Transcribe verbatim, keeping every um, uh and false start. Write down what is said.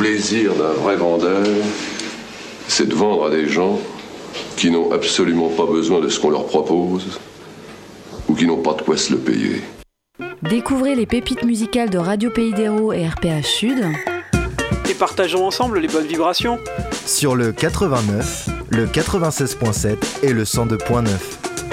plaisir d'un vrai vendeur, c'est de vendre à des gens qui n'ont absolument pas besoin de ce qu'on leur propose ou qui n'ont pas de quoi se le payer. Découvrez les pépites musicales de Radio Pays d'Hérault et R P H Sud. Et partageons ensemble les bonnes vibrations. Sur le quatre-vingt-neuf, le quatre-vingt-seize virgule sept et le cent deux virgule neuf.